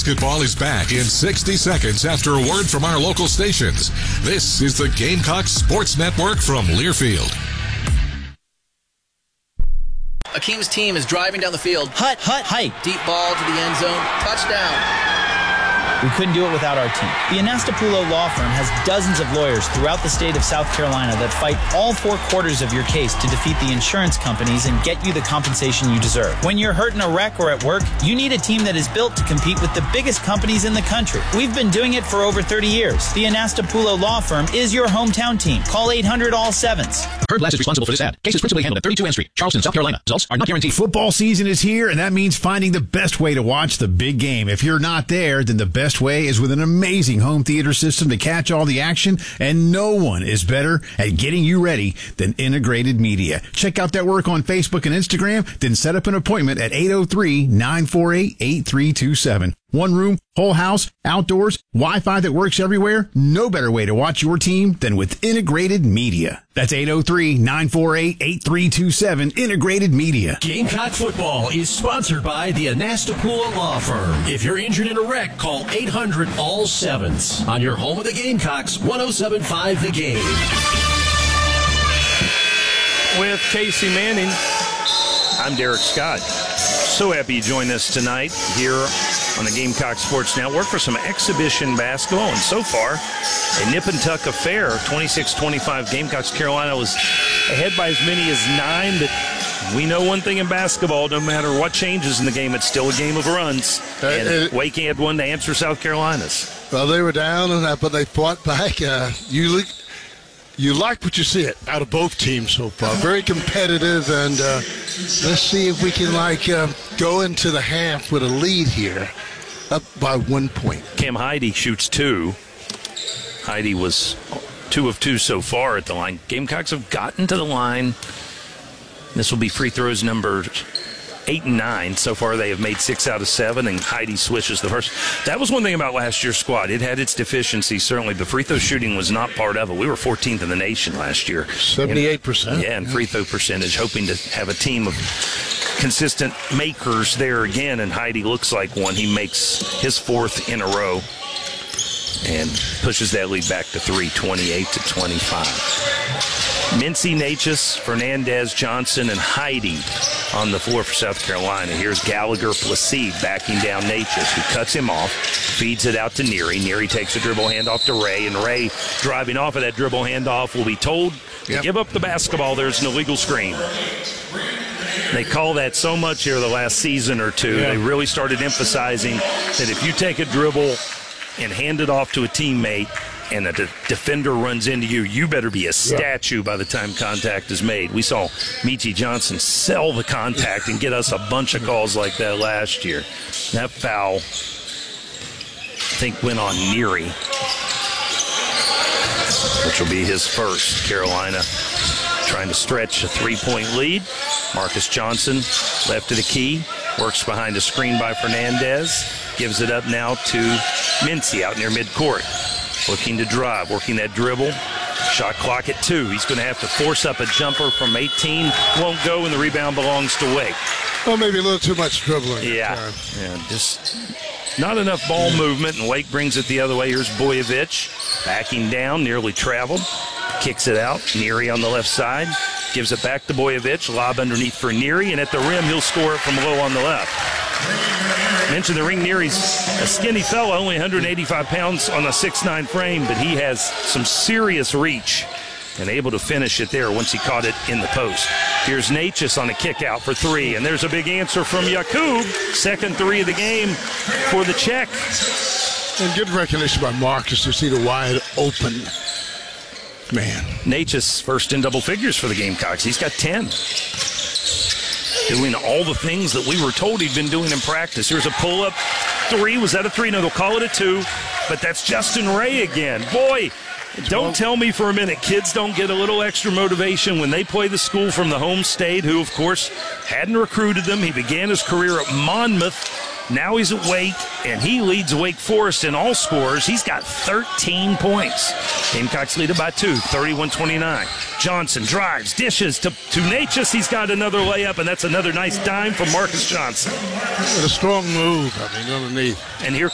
Basketball is back in 60 seconds after a word from our local stations. This is the Gamecock Sports Network from Learfield. Akeem's team is driving down the field. Hike. Deep ball to the end zone. Touchdown. We couldn't do it without our team. The Anastapulo Law Firm has dozens of lawyers throughout the state of South Carolina that fight all 4 quarters of your case to defeat the insurance companies and get you the compensation you deserve. When you're hurt in a wreck or at work, you need a team that is built to compete with the biggest companies in the country. We've been doing it for over 30 years. The Anastapulo Law Firm is your hometown team. Call 800-ALL-7s. Herb Glass is responsible for this ad. Case is principally handled at 32 N Street, Charleston, South Carolina. Results are not guaranteed. Football season is here, and that means finding the best way to watch the big game. If you're not there, then the best way is with an amazing home theater system to catch all the action, and no one is better at getting you ready than Integrated Media. Check out their work on Facebook and Instagram, then set up an appointment at 803-948-8327. One room, whole house, outdoors, Wi-Fi that works everywhere. No better way to watch your team than with Integrated Media. That's 803-948-8327, Integrated Media. Gamecock football is sponsored by the Anastapulo Law Firm. If you're injured in a wreck, call 800-ALL-7s. On your home of the Gamecocks, 107.5 The Game. With Casey Manning, I'm Derek Scott. So happy you joined us tonight here on the Gamecock Sports Network for some exhibition basketball. And so far, a nip-and-tuck affair. 26-25 Gamecocks. Carolina was ahead by as many as 9, but we know one thing in basketball, no matter what changes in the game, it's still a game of runs. And Wake had one to answer South Carolina's. Well, they were down, but they fought back. You like what you see out of both teams so far. Very competitive, and let's see if we can go into the half with a lead here, up by 1 point. Cam Heide shoots 2. Heide was 2 of 2 so far at the line. Gamecocks have gotten to the line. This will be free throws number 8 and 9. So far they have made 6 out of 7, and Heide swishes the first. That was one thing about last year's squad. It had its deficiencies, certainly, but free throw shooting was not part of it. We were 14th in the nation last year. 78%. Yeah, and free throw percentage, hoping to have a team of consistent makers there again, and Heide looks like one. He makes his 4th in a row and pushes that lead back to 3, 28-25. Mincy, Natchez, Fernandez, Johnson, and Heide on the floor for South Carolina. Here's Gallagher Placide backing down Natchez, who cuts him off, feeds it out to Neary. Neary takes a dribble handoff to Ray, and Ray, driving off of that dribble handoff, will be told to give up the basketball. There's an illegal screen. They call that so much here the last season or two. They really started emphasizing that if you take a dribble and hand it off to a teammate and the defender runs into you, you better be a statue by the time contact is made. We saw Meechie Johnson sell the contact and get us a bunch of calls like that last year. That foul, I think, went on Neary, which will be his first. Carolina trying to stretch a 3-point lead. Marcus Johnson, left of the key, works behind a screen by Fernandez, gives it up now to Mincy out near midcourt. Looking to drive, working that dribble. Shot clock at 2. He's going to have to force up a jumper from 18. Won't go, and the rebound belongs to Wake. Well, maybe a little too much dribbling. Yeah, just not enough ball movement, and Wake brings it the other way. Here's Boyevich backing down, nearly traveled. Kicks it out. Neary on the left side. Gives it back to Boyevich. Lob underneath for Neary, and at the rim, he'll score it from low on the left. Mentioned the ring. Neary's a skinny fellow, only 185 pounds on a 6'9 frame, but he has some serious reach and able to finish it there once he caught it in the post. Here's Natchez on a kick out for 3, and there's a big answer from Yakub. Second 3 of the game for the Czech. And good recognition by Marcus to see the wide open man. Natchez first in double figures for the Gamecocks. He's got 10. Doing all the things that we were told he'd been doing in practice. Here's a pull-up 3. Was that a 3? No, they'll call it a 2. But that's Justin Ray again. Boy, don't tell me for a minute kids don't get a little extra motivation when they play the school from the home state, who, of course, hadn't recruited them. He began his career at Monmouth. Now he's at Wake, and he leads Wake Forest in all scores. He's got 13 points. Gamecocks lead it by 2, 31-29. Johnson drives, dishes to Natchez. He's got another layup, and that's another nice dime from Marcus Johnson. What a strong move, underneath. And here